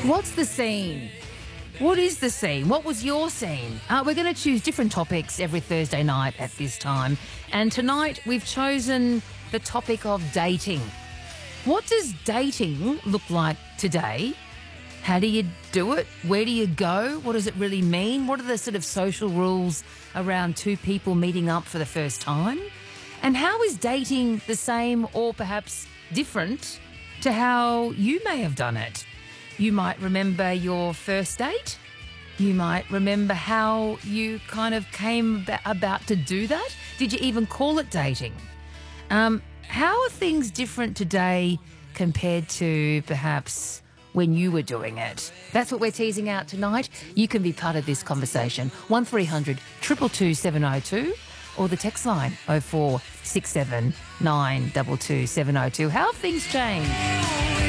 What's the scene? What is the scene? What was your scene? We're going to choose different topics every Thursday night at this time. And tonight we've chosen the topic of dating. What does dating look like today? How do you do it? Where do you go? What does it really mean? What are the sort of social rules around two people meeting up for the first time? And how is dating the same or perhaps different to how you may have done it? You might remember your first date. You might remember how you kind of came about to do that. Did you even call it dating? How are things different today compared to perhaps when you were doing it? That's what we're teasing out tonight. You can be part of this conversation. 1300 222 702 or the text line 0467 922 702. How have things changed?